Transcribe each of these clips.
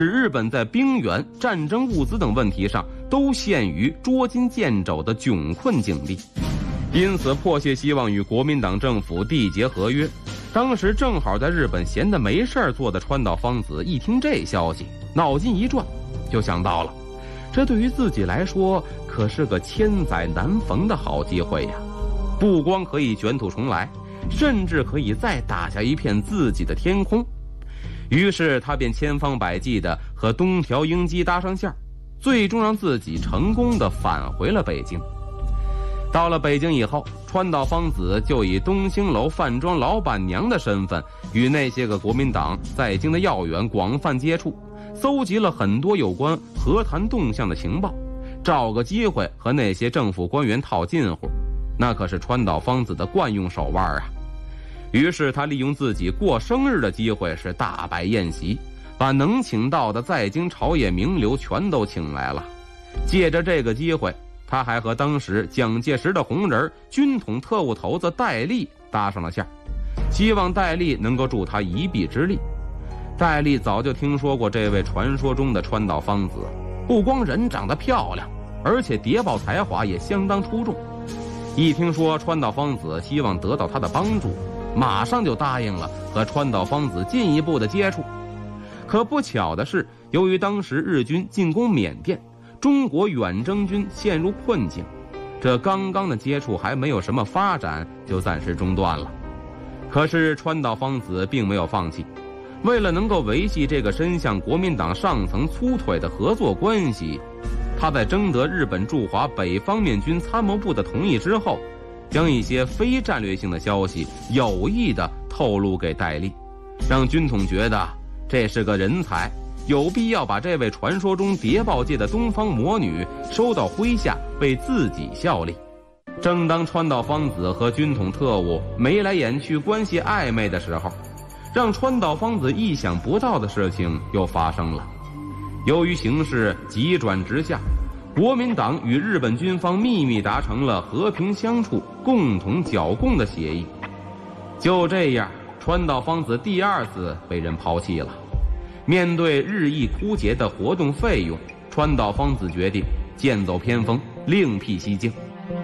日本在兵源、战争物资等问题上都陷于捉襟见肘的窘困境地，因此迫切希望与国民党政府缔结合约。当时正好在日本闲得没事做的川岛芳子一听这消息，脑筋一转，就想到了，这对于自己来说可是个千载难逢的好机会呀！不光可以卷土重来，甚至可以再打下一片自己的天空。于是他便千方百计地和东条英机搭上线，最终让自己成功地返回了北京。到了北京以后，川岛芳子就以东兴楼饭庄老板娘的身份，与那些个国民党在京的要员广泛接触，搜集了很多有关和谈动向的情报，找个机会和那些政府官员套近乎，那可是川岛芳子的惯用手腕啊。于是他利用自己过生日的机会是大摆宴席，把能请到的在京朝野名流全都请来了。借着这个机会，他还和当时蒋介石的红人军统特务头子戴笠搭上了线，希望戴笠能够助他一臂之力。戴笠早就听说过这位传说中的川岛芳子，不光人长得漂亮，而且谍报才华也相当出众。一听说川岛芳子希望得到他的帮助，马上就答应了和川岛芳子进一步的接触。可不巧的是，由于当时日军进攻缅甸，中国远征军陷入困境，这刚刚的接触还没有什么发展，就暂时中断了。可是川岛芳子并没有放弃，为了能够维系这个伸向国民党上层粗腿的合作关系，他在征得日本驻华北方面军参谋部的同意之后，将一些非战略性的消息有意地透露给戴笠，让军统觉得这是个人才，有必要把这位传说中谍报界的东方魔女收到麾下，为自己效力。正当川岛芳子和军统特务眉来眼去、关系暧昧的时候，让川岛芳子意想不到的事情又发生了。由于形势急转直下，国民党与日本军方秘密达成了和平相处、共同剿共的协议。就这样，川岛芳子第二次被人抛弃了。面对日益枯竭的活动费用，川岛芳子决定剑走偏锋，另辟蹊径。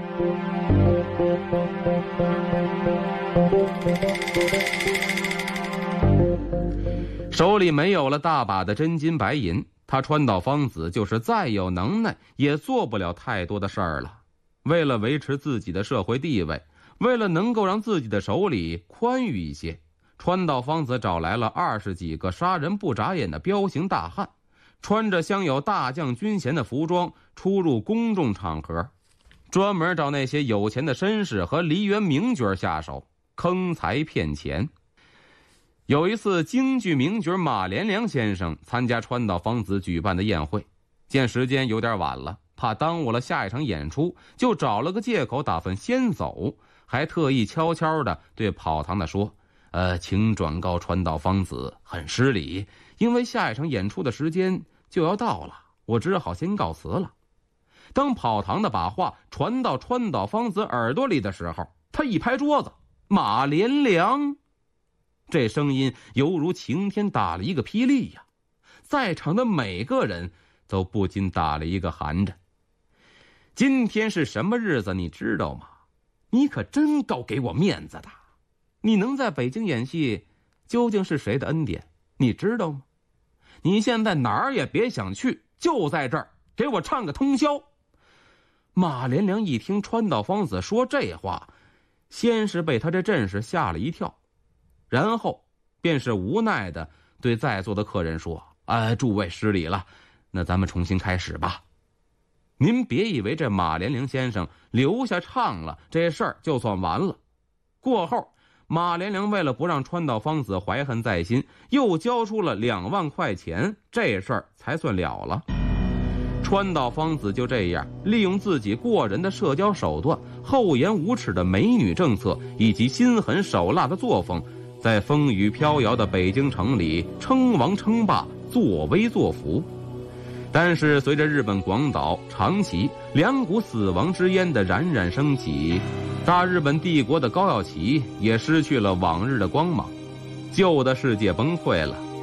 手里没有了大把的真金白银，他川岛芳子就是再有能耐也做不了太多的事儿了。为了维持自己的社会地位，为了能够让自己的手里宽裕一些，川岛芳子找来了20几个杀人不眨眼的彪形大汉，穿着镶有大将军衔的服装出入公众场合，专门找那些有钱的绅士和梨园名角下手，坑财骗钱。有一次，京剧名角马连良先生参加川岛芳子举办的宴会，见时间有点晚了，怕耽误了下一场演出，就找了个借口打算先走，还特意悄悄地对跑堂的说：请转告川岛芳子，很失礼，因为下一场演出的时间就要到了，我只好先告辞了。当跑堂的把话传到川岛芳子耳朵里的时候，他一拍桌子：马连良！这声音犹如晴天打了一个霹雳呀！在场的每个人都不禁打了一个寒颤。今天是什么日子你知道吗？你可真够给我面子的。你能在北京演戏，究竟是谁的恩典？你知道吗？你现在哪儿也别想去，就在这儿给我唱个通宵。马连良一听川岛芳子说这话，先是被他这阵势吓了一跳，然后便是无奈的对在座的客人说：诸位失礼了，那咱们重新开始吧。您别以为这马连良先生留下唱了，这事儿就算完了。过后，马连良为了不让川岛芳子怀恨在心，又交出了2万块钱，这事儿才算了了。川岛芳子就这样利用自己过人的社交手段、厚颜无耻的美女政策以及心狠手辣的作风，在风雨飘摇的北京城里称王称霸、作威作福。但是随着日本广岛、长崎2股死亡之烟的冉冉升起，大日本帝国的高耀旗也失去了往日的光芒，旧的世界崩溃了，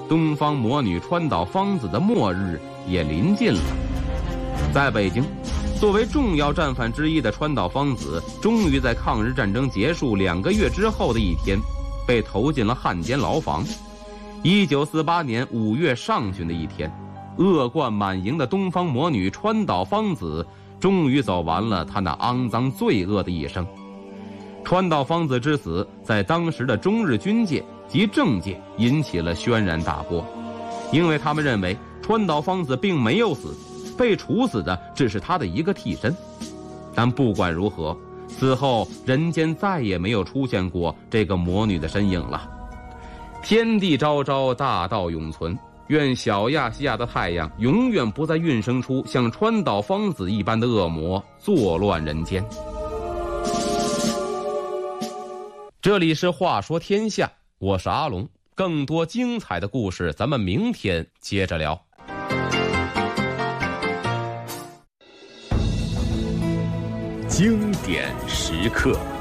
东方魔女川岛芳子的末日也临近了。在北京，作为重要战犯之一的川岛芳子，终于在抗日战争结束2个月之后的一天，被投进了汉奸牢房。1948年5月上旬的一天，恶贯满盈的东方魔女川岛芳子终于走完了她那肮脏罪恶的一生。川岛芳子之死在当时的中日军界及政界引起了轩然大波，因为他们认为川岛芳子并没有死，被处死的只是她的一个替身。但不管如何，此后人间再也没有出现过这个魔女的身影了。天地昭昭，大道永存，愿小亚细亚的太阳永远不再孕生出像川岛芳子一般的恶魔，作乱人间。这里是话说天下，我是阿龙，更多精彩的故事咱们明天接着聊。 经典时刻。